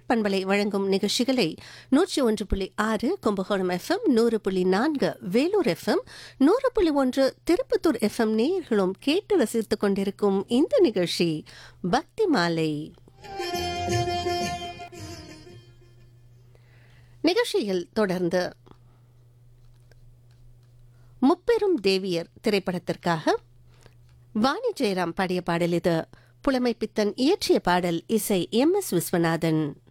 பண்பலை வழங்கும் நிகழ்ச்சிகளை 101.6 Kumbakonam FM, 100.4 Vellore FM, 100.1 Tirupattur FM நேயர்களும் கேட்டு ரசித்துக் கொண்டிருக்கும் இந்த நிகழ்ச்சி பக்தி மாலை. நிகழ்ச்சியில் தொடர்ந்து முப்பெரும் தேவியர் திரைப்படத்திற்காக வாணி ஜெயராம் பாடிய பாடல் இது. புலமைப்பித்தன் இயற்றிய பாடல், இசை MS விஸ்வநாதன்.